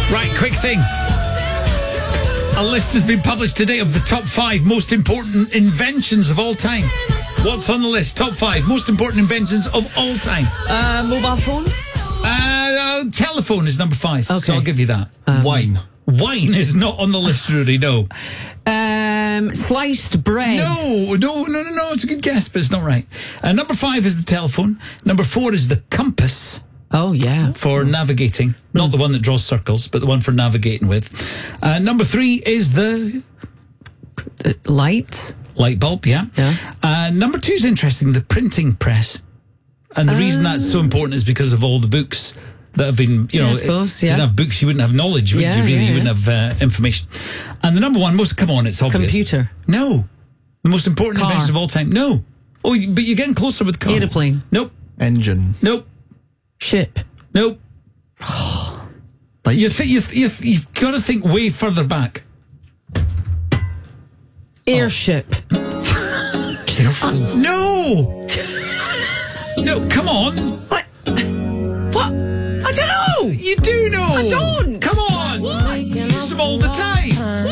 Right, quick thing. A list has been published today of the top 5 most important inventions of all time. What's on the list? Top 5 most important inventions of all time. Mobile phone? Telephone is number 5. Okay. So I'll give you that. Wine. Wine is not on the list, Rudy, no. Sliced bread. No. It's a good guess, but it's not right. Number 5 is the telephone. Number 4 is the compass. Oh, yeah. For navigating. Not the one that draws circles, but the one for navigating with. Number 3 is the light bulb, yeah. Number 2 is interesting, the printing press. And the reason that's so important is because of all the books that have been, I suppose, if you didn't have books, you wouldn't have knowledge, would you? Really, you wouldn't have information. And the number 1, it's obvious. Computer. No. The most important invention of all time. No. Oh, but you're getting closer with car. Aeroplane. Nope. Engine. Nope. Ship. Nope. Bike. You've got to think way further back. Airship. Careful. No. No, come on. What? I don't know. You do know. I don't. Come on. What? You use them all the time.